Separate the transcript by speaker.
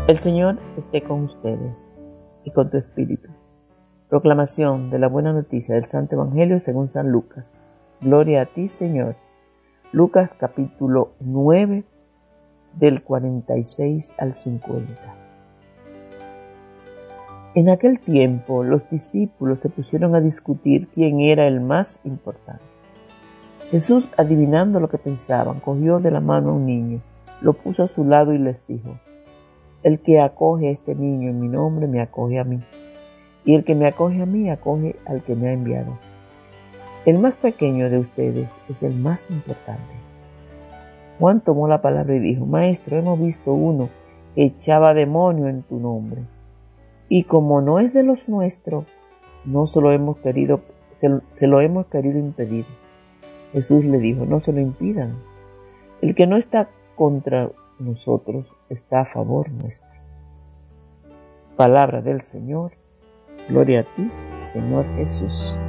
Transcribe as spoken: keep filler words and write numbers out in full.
Speaker 1: El Señor esté con ustedes y con tu espíritu. Proclamación de la buena noticia del Santo Evangelio según San Lucas. Gloria a ti, Señor. Lucas capítulo nueve, del cuarenta y seis al cincuenta. En aquel tiempo los discípulos se pusieron a discutir quién era el más importante. Jesús, adivinando lo que pensaban, cogió de la mano a un niño, lo puso a su lado y les dijo: el que acoge a este niño en mi nombre me acoge a mí, y el que me acoge a mí acoge al que me ha enviado. El más pequeño de ustedes es el más importante. Juan tomó la palabra y dijo: Maestro, hemos visto uno que echaba demonio en tu nombre, y como no es de los nuestros, no se lo hemos querido, se, se lo hemos querido impedir. Jesús le dijo: no se lo impidan. El que no está contra nosotros está a favor nuestro. Palabra del Señor. Gloria a ti, Señor Jesús.